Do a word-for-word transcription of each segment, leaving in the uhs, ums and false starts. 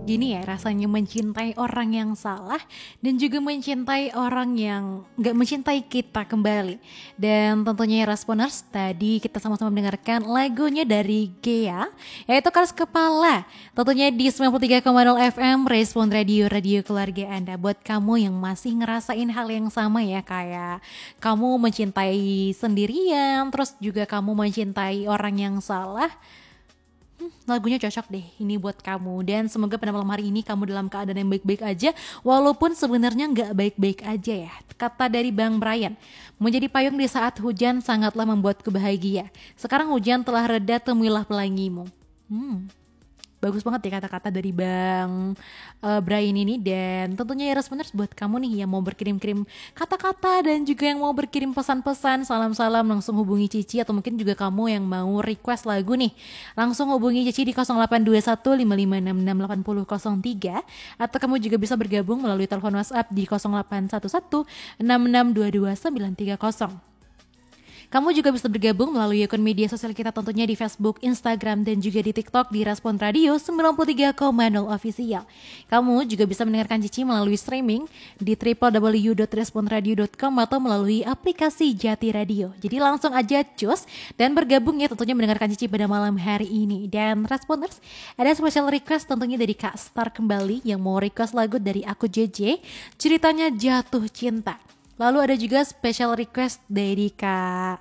Gini ya, rasanya mencintai orang yang salah dan juga mencintai orang yang gak mencintai kita kembali. Dan tentunya ya Responers, tadi kita sama-sama mendengarkan lagunya dari Gea, yaitu Keras Kepala. Tentunya di sembilan puluh tiga koma nol F M Respon Radio, radio keluarga Anda. Buat kamu yang masih ngerasain hal yang sama ya, kayak kamu mencintai sendirian, terus juga kamu mencintai orang yang salah, Hmm, lagunya cocok deh ini buat kamu. Dan semoga pada malam hari ini kamu dalam keadaan yang baik-baik aja, walaupun sebenarnya nggak baik-baik aja ya. Kata dari Bang Brian, menjadi payung di saat hujan sangatlah membuatku bahagia. Sekarang hujan telah reda, temuilah pelangimu. Hmm, bagus banget ya kata-kata dari Bang uh, Brian ini. Dan tentunya ya Responders, buat kamu nih yang mau berkirim-kirim kata-kata dan juga yang mau berkirim pesan-pesan, salam-salam, langsung hubungi Cici. Atau mungkin juga kamu yang mau request lagu nih, langsung hubungi Cici di nol delapan dua satu lima lima enam enam delapan nol nol tiga. Atau kamu juga bisa bergabung melalui telepon WhatsApp di nol delapan satu satu enam enam dua dua sembilan tiga nol. Kamu juga bisa bergabung melalui akun media sosial kita, tentunya di Facebook, Instagram, dan juga di TikTok di Respon Radio sembilan puluh tiga koma nol Official. Kamu juga bisa mendengarkan Cici melalui streaming di w w w dot responradio dot com atau melalui aplikasi Jati Radio. Jadi langsung aja cus dan bergabung ya, tentunya mendengarkan Cici pada malam hari ini. Dan Responders, ada special request tentunya dari Kak Star kembali yang mau request lagu dari Aku J J, ceritanya Jatuh Cinta. Lalu ada juga special request dari Kak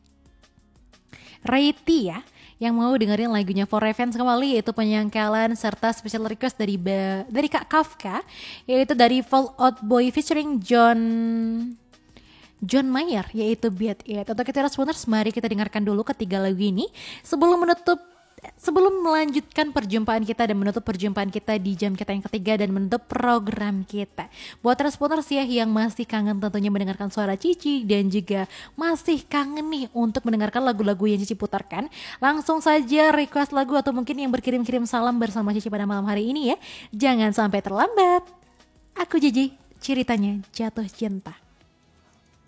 Reiti ya, yang mau dengerin lagunya For Revenge kembali, yaitu Penyangkalan, serta special request dari ba- dari Kak Kafka, yaitu dari Fall Out Boy featuring John John Mayer, yaitu Beat It. Untuk kita Responders, mari kita dengarkan dulu ketiga lagu ini sebelum menutup Sebelum melanjutkan perjumpaan kita dan menutup perjumpaan kita di jam kita yang ketiga dan menutup program kita. Buat Responders ya yang masih kangen tentunya mendengarkan suara Cici dan juga masih kangen nih untuk mendengarkan lagu-lagu yang Cici putarkan, langsung saja request lagu atau mungkin yang berkirim-kirim salam bersama Cici pada malam hari ini ya. Jangan sampai terlambat. Aku Cici, ceritanya Jatuh Cinta.